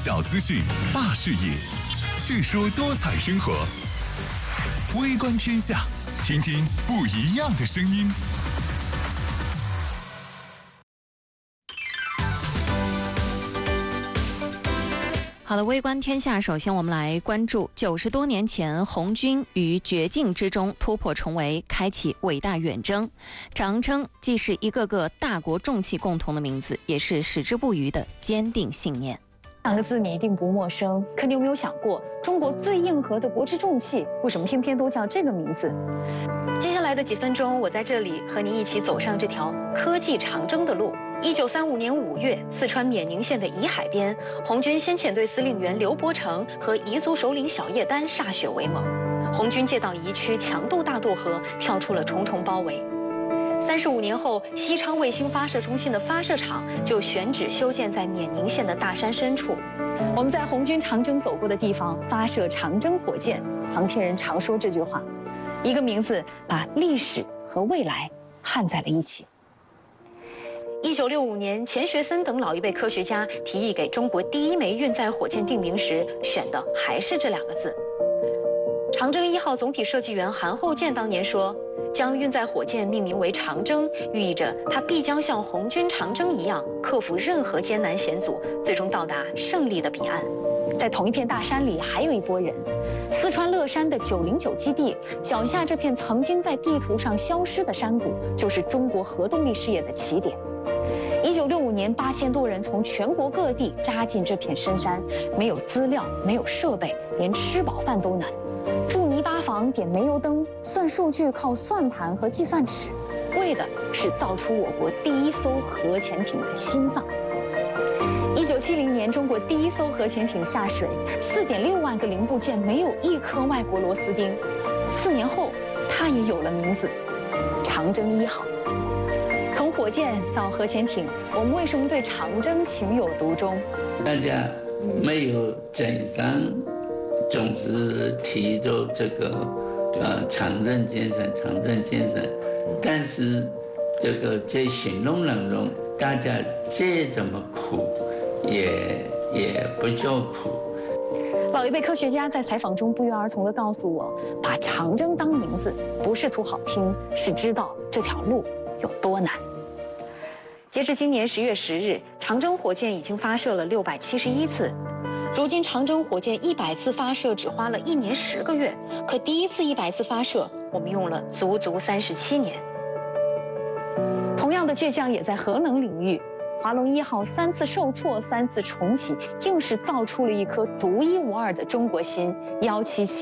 小资讯，大视野，趣说多彩生活。微观天下，听听不一样的声音。 好的，微观天下，首先我们来关注90多年前红军于绝境之中突破重围，开启伟大远征。长征既是一个个大国重器共同的名字，也是矢志不渝的坚定信念。 两个字你一定不陌生，可你有没有想过，中国最硬核的国之重器为什么偏偏都叫这个名字？接下来的几分钟，我在这里和你一起走上这条科技长征的路。1935年5月，四川冕宁县的沂海边，红军先遣队司令员刘伯承和彝族首领小叶丹歃血为盟。红军借道彝区强渡大渡河，跳出了重重包围。35年后，西昌卫星发射中心的发射场就选址修建在冕宁县的大山深处。我们在红军长征走过的地方发射长征火箭，航天人常说这句话，一个名字把历史和未来焊在了一起。1965年，钱学森等老一辈科学家提议给中国第一枚运载火箭定名时，选的还是这2个字。长征1号总体设计员韩厚建当年说，将运载火箭命名为长征，寓意着它必将像红军长征一样，克服任何艰难险阻，最终到达胜利的彼岸。在同一片大山里，还有一拨人。四川乐山的909基地脚下这片曾经在地图上消失的山谷，就是中国核动力事业的起点。1965年，8000多人从全国各地扎进这片深山，没有资料，没有设备，连吃饱饭都难。住泥巴房，点煤油灯，算数据靠算盘和计算尺，为的是造出我国第一艘核潜艇的心脏。1970年，中国第一艘核潜艇下水，4.6万个零部件，没有一颗外国螺丝钉。4年后，它也有了名字——长征1号。从火箭到核潜艇，我们为什么对长征情有独钟？ 大家没有整上，总是提着这个长征精神，长征精神，但是这个在行动当中，大家再怎么苦，也不叫苦。 老一辈科学家在采访中不约而同地告诉我，把长征当名字，不是图好听，是知道这条路有多难。截至今年10月10日，长征火箭已经发射了671次。如今，长征火箭100次发射只花了1年10个月，可第一次100次发射，我们用了足足37年。同样的倔强也在核能领域。华龙1号3次受挫，3次重启，硬是造出了一颗独一无二的中国心——177